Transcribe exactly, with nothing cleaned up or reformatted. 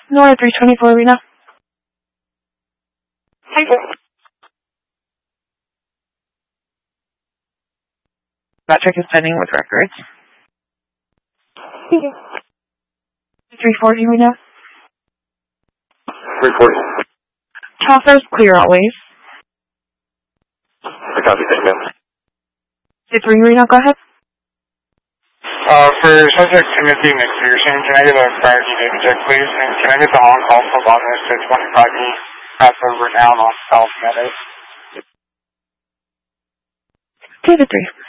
Nora three twenty-four Arena. Metric is pending with records. three forty Arena. three forty. Chaucer's clear always. I copy, thank you. three Arena, go ahead. Uh, for subject Timothy McPherson, can I get a priority data check, please? And can I get the on-call kilometers to twenty-five E pass over down on South Meadows? David three.